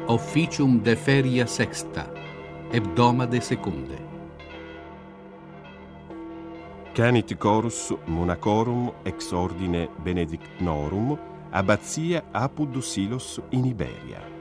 Officium de feria sexta, hebdomade secunde. Canit chorus monacorum ex ordine benedictnorum abbatia apud Silos in Iberia.